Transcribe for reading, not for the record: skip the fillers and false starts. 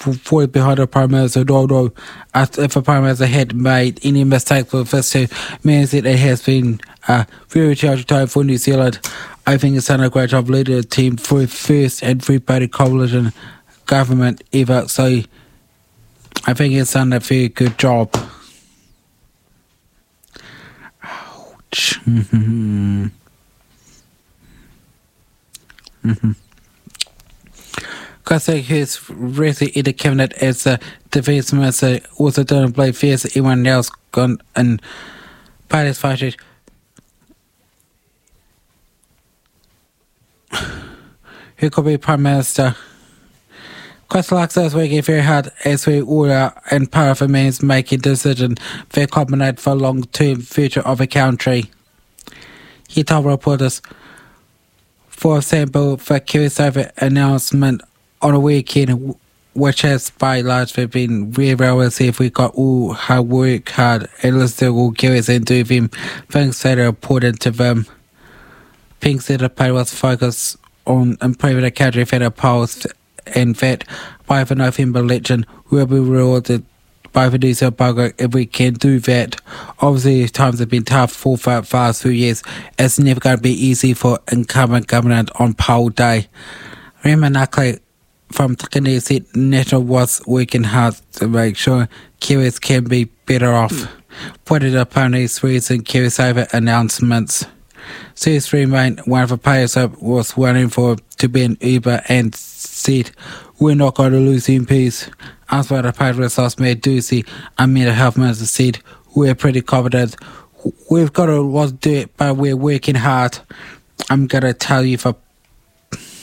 fall behind the Prime Minister, although if the Prime Minister had made any mistakes for the first 2 means that it has been a very challenging time for New Zealand. I think it's done a great job leading the team through first and three-party coalition government ever, so I think it's done a very good job. Ouch. Kasek, who's recently in the cabinet as the defence minister, also didn't play fair as everyone else gone and parties fighted. Who could be Prime Minister? Costa Luxor is working very hard as we all are, and part of it means making decisions that combinate for the long-term future of the country. He told reporters, for example, the KiwiSaver announcement on a weekend, which has by large been very well received. We got all hard work hard and listen to all Kiwis and do them things that are important to them. Things that the party was focused on improving the country that opposed, and that by the November election will be rewarded by the New Zealand Parliament if we can do that. Obviously, times have been tough for the past few years. It's never going to be easy for incumbent government on poll day. Rema Nakle from Takane said National was working hard to make sure Kiwis can be better off. Pointed upon his recent KiwiSaver announcements. Sears remained one of the players that was running for to be an Uber and said, "We're not going to lose MPs." Asked by the party resource Mayor Ducey, and Mental Health Minister said, "We're pretty confident. We've got a lot to do it, but we're working hard." I'm going to tell you, the